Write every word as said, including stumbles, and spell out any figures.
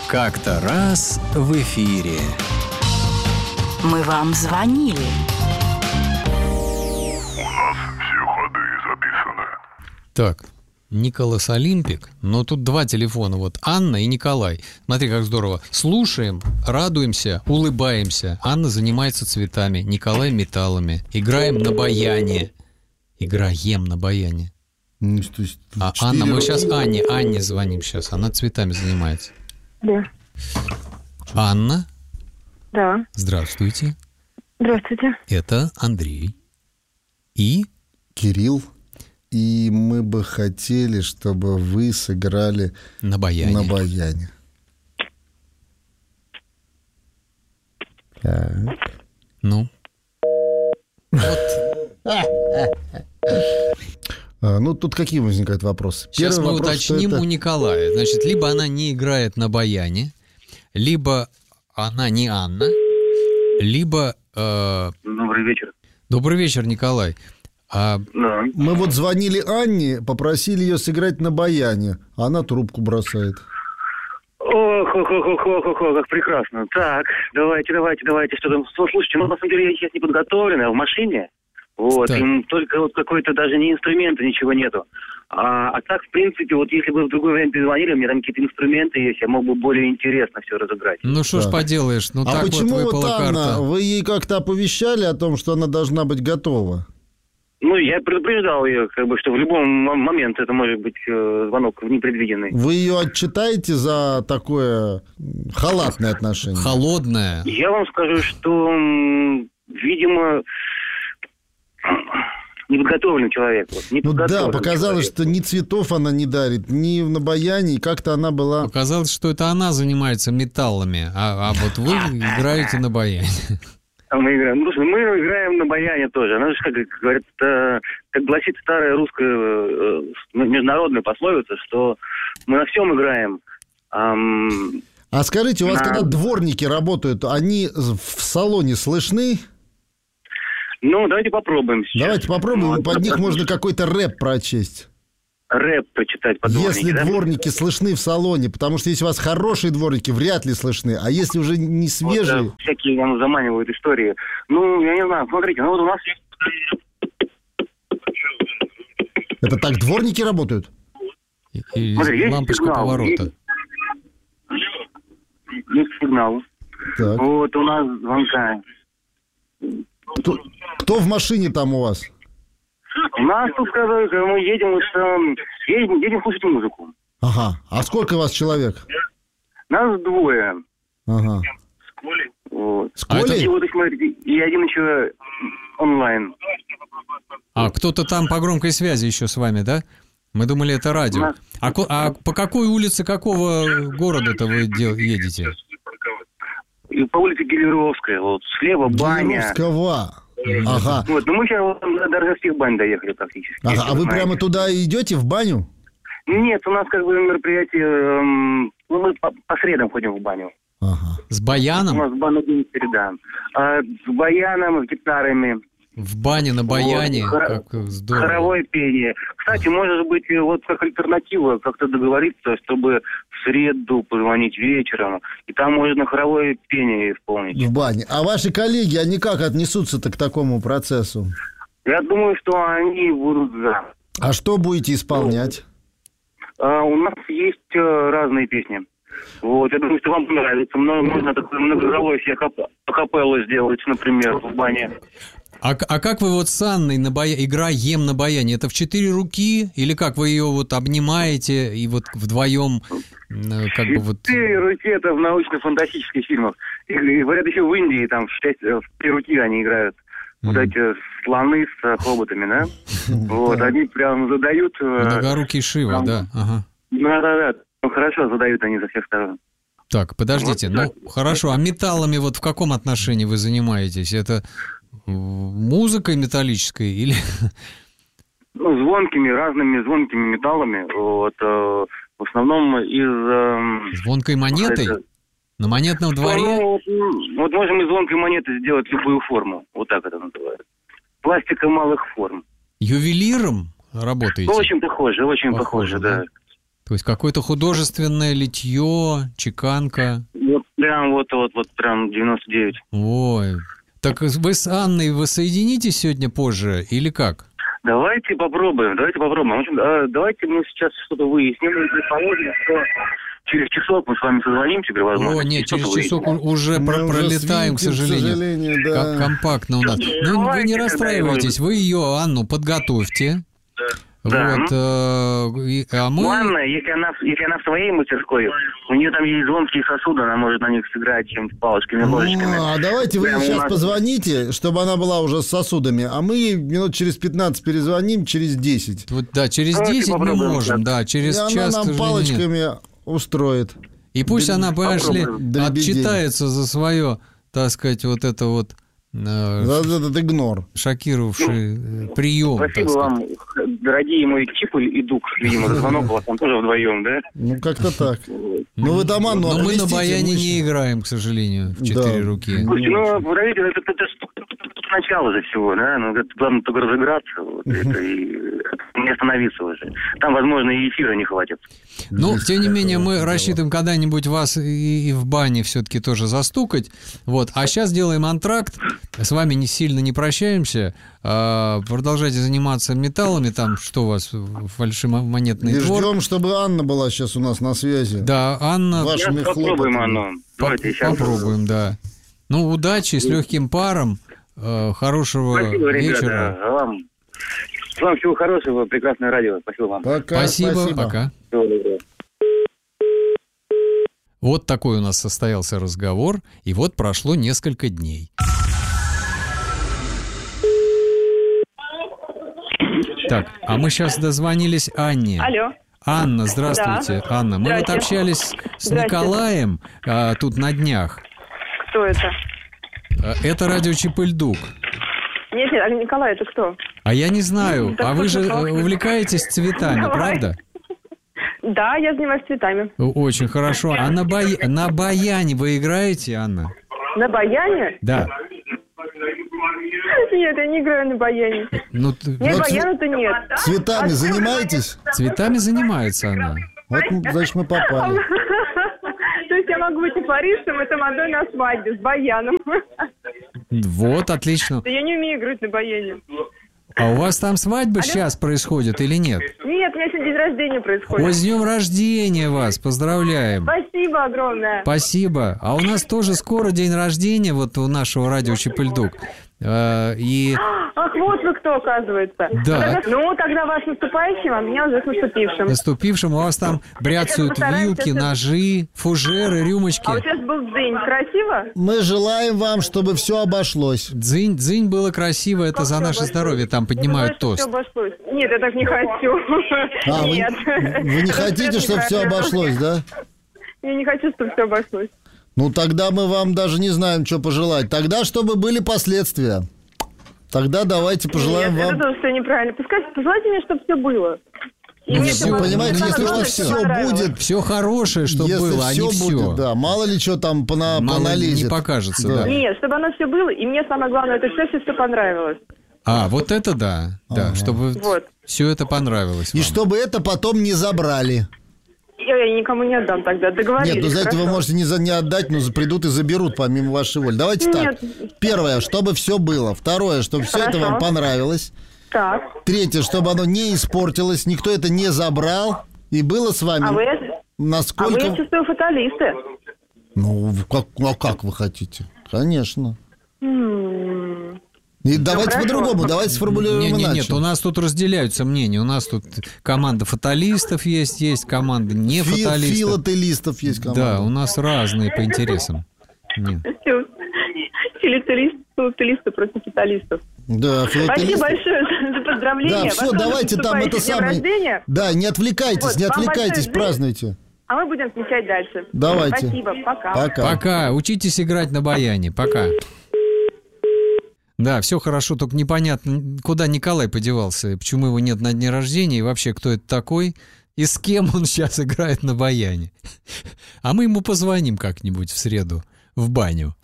Как-то раз в эфире. Мы вам звонили. У нас все ходы записаны. Так, Николас Олимпик, но тут два телефона, вот Анна и Николай. Смотри, как здорово. Слушаем, радуемся, улыбаемся. Анна занимается цветами, Николай металлами. Играем на баяне. Играем на баяне. Ну, то есть А Анна, мы сейчас Анне, Анне звоним сейчас, она цветами занимается. Да. Анна, Да. здравствуйте. Здравствуйте. Это Андрей. И? Кирилл. И мы бы хотели, чтобы вы сыграли На баяне. на баяне. Так. Ну? А, ну, тут какие возникают вопросы? Сейчас Первый мы вопрос, что уточним это- у Николая. Значит, либо она не играет на баяне, либо она не Анна, либо... э, Добрый вечер. Добрый вечер, Николай. А, Да. Мы вот звонили Анне, попросили ее сыграть на баяне, а она трубку бросает. Ох, ох, ох, ох, ох, ох, ох, как прекрасно. Так, давайте, давайте, давайте. Что там? Слушайте, ну, на самом деле, я сейчас не подготовлен, а в машине. Вот, Так. и только вот какой-то даже не инструмента, ничего нету. А, а так, в принципе, вот если бы в другое время перезвонили, у меня там какие-то инструменты есть, я мог бы более интересно все разыграть. ну что ж Да. поделаешь, ну а так почему вот вот, выпала Анна, карта. вы ей как-то оповещали о том, что она должна быть готова? Ну, я предупреждал ее, как бы, что в любом м- момент это может быть э, звонок непредвиденный. Вы ее отчитаете за такое м, халатное отношение? Холодная. Я вам скажу, что, м, видимо, неподготовленный человек. Вот, Ну да, неподготовленный показалось, человек. что ни цветов она не дарит, ни на баяне, и как-то она была... Показалось, что это она занимается металлами, а, а вот вы играете на баяне. А мы играем. Ну, слушай, мы играем на баяне тоже. Она же, как говорят, э, как гласит старая русская э, международная пословица, что мы на всем играем. Ам, А скажите, у вас Да. когда дворники работают, они в салоне слышны? ну, давайте попробуем сейчас. Давайте попробуем, Вот. под них можно какой-то рэп прочесть. Рэп прочитать по дворнике, Если да? дворники слышны в салоне, потому что если у вас хорошие дворники, вряд ли слышны, а если уже не Вот, свежие... да, всякие вам заманивают истории. Ну, я не знаю, смотрите, ну вот у нас есть... Это так дворники работают? И, и Смотри, есть лампочка сигнал, поворота. есть- Есть сигнал. Так. Вот у нас звонка. Кто, кто в машине там у вас? У нас тут, сказали, мы едем, вот, эм, едем, едем слушать музыку. Ага. А сколько у вас человек? Нас двое. Ага. Вот. С А это- Колей? И вот, смотрите, и один еще онлайн. А кто-то там по громкой связи еще с вами, да? Мы думали, это радио. Да. А, ко- а по какой улице какого города-то вы дел- едете? И по улице Гелеровская, вот, слева баня. Гелеровского. Ага. Вот, ну мы сейчас вот до Ржевских бань доехали практически. Ага. А вы Знаете. прямо туда идете, в баню? Нет, у нас как бы мероприятие, эм, ну мы по, по средам ходим в баню. Ага. С У баяном? нас баня день передаем. А, с баяном, с гитарами. В бане на баяне? Вот, Как здорово. Хоровое пение. Кстати, может быть, вот как альтернатива как-то договориться, чтобы в среду позвонить вечером, и там можно хоровое пение исполнить. В бане. А ваши коллеги, они как отнесутся-то к такому процессу? Я думаю, что они будут за. А что будете исполнять? А, у нас есть э, разные песни. Вот, я думаю, что вам понравится. Много, можно такое многоголовое себе кап- акапеллу сделать, например, в бане. А, к- а как вы вот с Анной на бая... играем на баяне? Это в четыре руки? Или как вы ее вот обнимаете и вот вдвоем э, как бы вот... Четыре руки — это в научно-фантастических фильмах. И, и говорят, еще в Индии там в, шесть, в три руки они играют. Вот Мгм. эти слоны с э, хоботами, да? Вот, они прям задают... э, Многорукий Шива, там- да. Ага. Да-да-да. Ну, хорошо задают они со всех сторон. Так, подождите, Вот ну хорошо, а металлами вот в каком отношении вы занимаетесь? Это э, музыкой металлической или... Ну, звонкими, разными звонкими металлами. Вот, э, в основном из... эм, Звонкой монетой? это- На монетном дворе? Ну, вот, м, вот можем из звонкой монеты сделать любую форму. Вот так это называется. Пластика малых форм. Ювелиром работаете? Ну, очень похоже, очень Похоже, похоже, да? да. То есть какое-то художественное литье, чеканка. Вот прям вот, вот, вот прям девяносто девять. Ой. Так вы с Анной воссоединитесь сегодня позже или как? Давайте попробуем, давайте попробуем. В общем, а, давайте мы сейчас что-то выясним. Мы предположим, что через часок мы с вами созвонимся при возможности. О, нет, через Что-то часок выясним. у- уже Мы про- уже пролетаем, к свинтим, сожалению. к сожалению, да. Как компактно у нас. Ну, вы Давайте не тогда расстраивайтесь, его- вы ее, Анну, подготовьте. Да. Вот, э, и- а мы... Ну, Анна, если она, если она в своей мастерской, у нее там есть звонкие сосуды, она может на них сыграть чем-то палочками, ложечками. Ну, а давайте вы Прямо у сейчас нас- позвоните, чтобы она была уже с сосудами, а мы ей минут через пятнадцать перезвоним, через десять. Вот, да, через Давайте десять мы попробуем, можем, да, И через она час, к нам сожалению, нет. палочками устроит. И пусть Дребедень. она, понимаешь ли, Попробуем. Дребедень. отчитается за свое, так сказать, вот это вот э, За этот игнор. шокировавший э, прием. так Спасибо сказать. вам, дорогие мой Чиполь и Дуг, видимо, за звонок у вас там тоже вдвоем, да? Ну, как-то так. Ну, вы там Анну Но мы на отпустите, баяне мы не еще- играем, к сожалению, в четыре Да. руки. Слушайте, ну, подождите, это, это, это ж только начало же всего, да? Ну, это главное только разыграться, вот, это, и не остановиться уже. Там, возможно, и эфира не хватит. Ну, Есть тем не менее, такое мы дело. рассчитываем когда-нибудь вас и, и в бане все-таки тоже застукать. Вот. А сейчас делаем антракт. С вами не сильно не прощаемся. А, продолжайте заниматься металлами. Там что у вас? Фальшимонетный И двор? ждем, чтобы Анна была сейчас у нас на связи. Да, Анна. Ваш- Сейчас Вашими попробуем, хлопотами. Анну. Давайте сейчас. Попробуем, да. Ну, удачи, с легким паром. э, Хорошего Спасибо, вечера. ребята. А Вам, вам всего хорошего, прекрасное радио. Спасибо вам. Пока, Спасибо, спасибо. пока. Всего доброго. Вот такой у нас состоялся разговор, и вот прошло несколько дней. Так, а мы сейчас дозвонились Анне. Алло. Анна, здравствуйте. Анна, мы вот Здрасте. общались с Здрасте. Николаем а, тут на днях. Кто это? А, Это радио Чип-и-Льдук. Нет, нет, а Николай, это кто? А я не знаю, Да а вы же слушай, э, увлекаетесь цветами, Давай. правда? Да, я занимаюсь цветами. О- Очень хорошо. А на, бая- на баяне вы играете, Анна? На баяне? Да. Нет, я не играю на баяне. Ну, т- Нет, Вот баяна-то нет. Цветами занимаетесь? цветами занимается она. Вот, значит, мы попали. То есть я могу быть и флористом, и тамадой на свадьбе с баяном. Вот, отлично. Да я не умею играть на баяне. А у вас там свадьба сейчас происходит или нет? Нет, у меня сегодня день рождения происходит. Ой, с днем рождения вас, поздравляем. Спасибо огромное. Спасибо. А у нас тоже скоро день рождения, вот у нашего радио Чип-и-Льдук. Э, И Ах, вот вы кто, оказывается. Да. Ну, тогда вас с наступающим, а меня уже с наступившим. наступившим у вас там бряцают Постараемся, вилки, что- ножи, фужеры, А вот рюмочки. сейчас был день. Красиво? Мы желаем вам, чтобы все обошлось. Дзынь, дзынь было красиво, это Как за всё наше обошлось? здоровье, там поднимают Я думаю, тост. что всё обошлось. Нет, я так не хочу. А, вы, Нет. вы не хотите, чтобы все Неправильно. обошлось, да? Я не хочу, чтобы все обошлось. Ну, тогда мы вам даже не знаем, что пожелать. Тогда, чтобы были последствия. Тогда давайте пожелаем Нет, вам... это тоже все неправильно. Пускай пожелайте мне, чтобы все было. И Ну, мне всё, чтобы понимаете, самое если главное, что чтобы все понравилось. будет, Все хорошее, что если было, а все не все. будет, да, мало ли что там пона- Мало поналезет. не покажется, Да. да. Нет, чтобы оно все было, и мне самое главное, это все, все, все понравилось. А, вот это да, да, Ага. чтобы Вот. все это понравилось И вам. чтобы это потом не забрали. Я, я никому не отдам тогда, договорились. Нет, ну за это вы хорошо? можете не, за, не отдать, но за- придут и заберут помимо вашей воли. Давайте Нет. так. Первое, чтобы все было. Второе, чтобы все это Хорошо. вам понравилось. Так, Третье, чтобы оно не испортилось, никто это не забрал. И было с вами а вы, а насколько... вы, я чувствую, фаталисты. Ну, как, а как вы хотите? Конечно. М. И давайте хорошо. по-другому, давайте сформулируем Не, не, иначе. нет, у нас тут разделяются мнения. У нас тут команда фаталистов есть, есть команда не Фи- фаталистов. филателистов есть команда. Да, у нас разные по интересам. Нет. Филателисты, филателисты против фаталистов. Да, Спасибо филателисты. большое за, за поздравления. Да, все, Вас тоже давайте там это наступающим днем самое... рождения. Да, не отвлекайтесь, Вот, не вам отвлекайтесь, большое празднуйте. А мы будем отмечать дальше. Давайте. Спасибо, пока. Пока. Пока. Учитесь играть на баяне. Пока. Да, все хорошо, только непонятно, куда Николай подевался, почему его нет на дне рождения, и вообще, кто это такой, и с кем он сейчас играет на баяне. А мы ему позвоним как-нибудь в среду в баню.